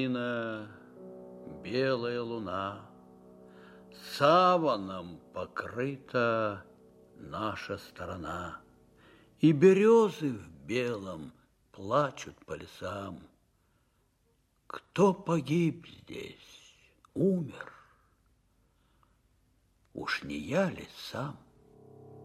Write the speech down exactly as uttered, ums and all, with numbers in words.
Белая луна, саваном покрыта наша сторона, и березы в белом плачут по лесам. Кто погиб здесь, умер, уж не я ли сам?